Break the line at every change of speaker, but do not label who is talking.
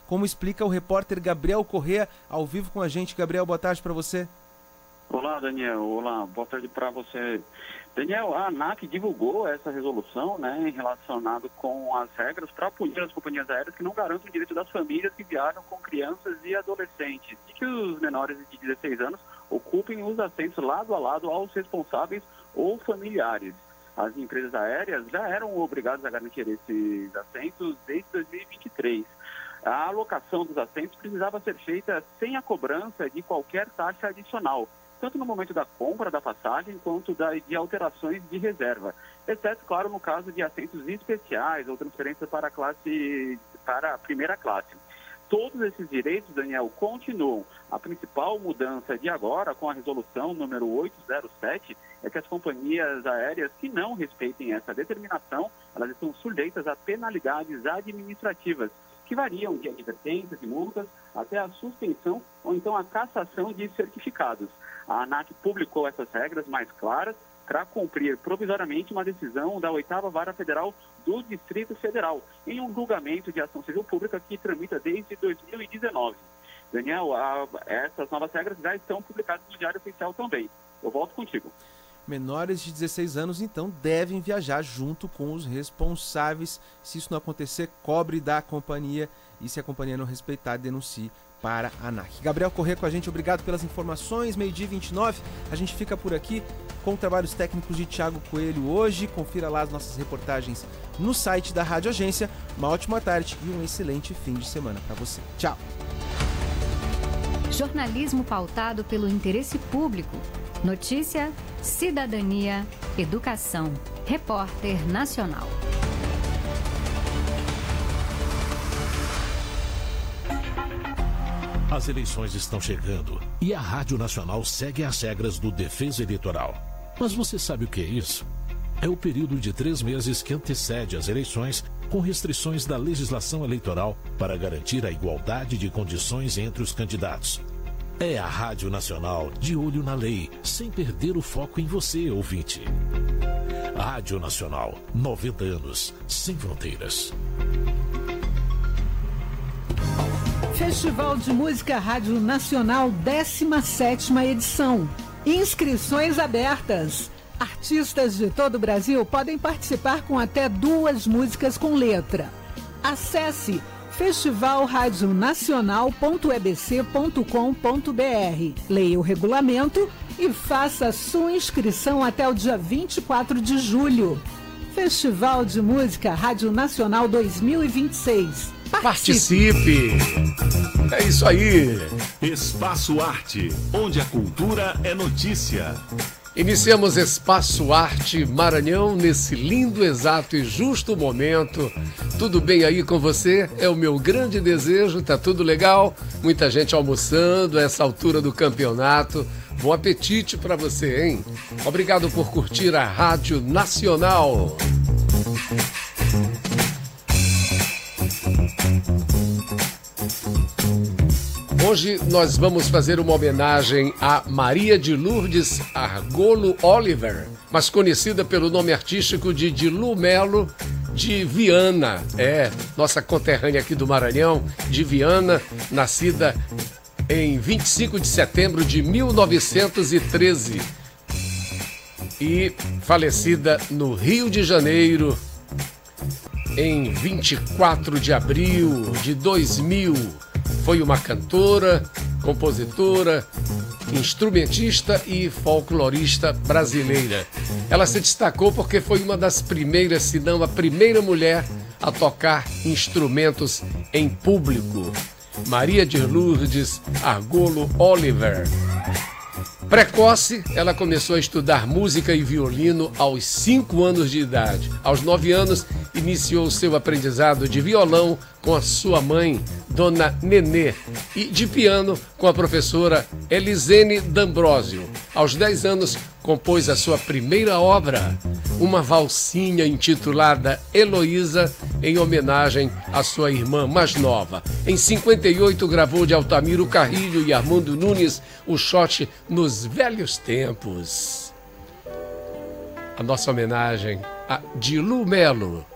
como explica o repórter Gabriel Corrêa, ao vivo com a gente. Gabriel, boa tarde para você.
Olá, Daniel. Olá, boa tarde para você. Daniel, a ANAC divulgou essa resolução, relacionado com as regras para punir as companhias aéreas que não garantem o direito das famílias que viajam com crianças e adolescentes e que os menores de 16 anos ocupem os assentos lado a lado aos responsáveis ou familiares. As empresas aéreas já eram obrigadas a garantir esses assentos desde 2023. A alocação dos assentos precisava ser feita sem a cobrança de qualquer taxa adicional, tanto no momento da compra da passagem quanto de alterações de reserva, exceto, claro, no caso de assentos especiais ou transferência para a primeira classe. Todos esses direitos, Daniel, continuam. A principal mudança de agora, com a resolução número 807, é que as companhias aéreas que não respeitem essa determinação, elas estão sujeitas a penalidades administrativas, que variam de advertências e multas até a suspensão ou então a cassação de certificados. A ANAC publicou essas regras mais claras para cumprir provisoriamente uma decisão da 8ª Vara Federal do Distrito Federal, em um julgamento de ação civil pública que tramita desde 2019. Daniel, essas novas regras já estão publicadas no Diário Oficial também. Eu volto contigo.
Menores de 16 anos, então, devem viajar junto com os responsáveis. Se isso não acontecer, cobre da companhia e, se a companhia não respeitar, denuncie para a ANAC. Gabriel Corrêa com a gente, obrigado pelas informações. 12h29, a gente fica por aqui com trabalhos técnicos de Thiago Coelho hoje. Confira lá as nossas reportagens no site da Rádio Agência. Uma ótima tarde e um excelente fim de semana para você. Tchau!
Jornalismo pautado pelo interesse público. Notícia, cidadania, educação. Repórter Nacional.
As eleições estão chegando e a Rádio Nacional segue as regras do Defesa Eleitoral. Mas você sabe o que é isso? É o período de 3 meses que antecede as eleições, com restrições da legislação eleitoral para garantir a igualdade de condições entre os candidatos. É a Rádio Nacional de olho na lei, sem perder o foco em você, ouvinte. Rádio Nacional, 90 anos, sem fronteiras.
Festival de Música Rádio Nacional, 17ª edição. Inscrições abertas. Artistas de todo o Brasil podem participar com até 2 músicas com letra. Acesse festivalradionacional.ebc.com.br. Leia o regulamento e faça sua inscrição até o dia 24 de julho. Festival de Música Rádio Nacional 2026.
Participe! É isso aí!
Espaço Arte, onde a cultura é notícia.
Iniciamos Espaço Arte Maranhão nesse lindo, exato e justo momento. Tudo bem aí com você? É o meu grande desejo, tá tudo legal? Muita gente almoçando a essa altura do campeonato. Bom apetite para você, hein? Obrigado por curtir a Rádio Nacional. Hoje nós vamos fazer uma homenagem a Maria de Lourdes Argolo Oliver, mas conhecida pelo nome artístico de Dilu Melo de Viana. É, nossa conterrânea aqui do Maranhão, de Viana, nascida em 25 de setembro de 1913 e falecida no Rio de Janeiro em 24 de abril de 2000. Foi uma cantora, compositora, instrumentista e folclorista brasileira. Ela se destacou porque foi uma das primeiras, se não a primeira mulher a tocar instrumentos em público. Maria de Lourdes Argolo Oliver. Precoce, ela começou a estudar música e violino aos 5 anos de idade. Aos 9 anos, iniciou seu aprendizado de violão com a sua mãe, Dona Nenê, e de piano com a professora Elisene D'Ambrosio. Aos 10 anos, compôs a sua primeira obra, uma valsinha intitulada Heloísa, em homenagem à sua irmã mais nova. Em 58, gravou de Altamiro Carrilho e Armando Nunes o shot Nos Velhos Tempos. A nossa homenagem a Dilu Melo.